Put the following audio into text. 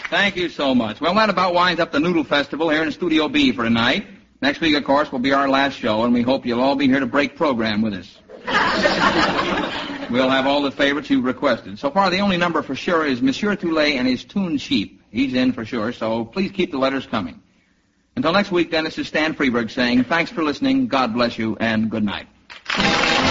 Thank you so much. Well, that about winds up the Noodle Festival here in Studio B for tonight. Next week, of course, will be our last show, and we hope you'll all be here to break program with us. We'll have all the favorites you've requested. So far, the only number for sure is Monsieur Toulet and his Tune Sheep. He's in for sure, so please keep the letters coming. Until next week, then, this is Stan Freeberg saying thanks for listening, God bless you, and good night.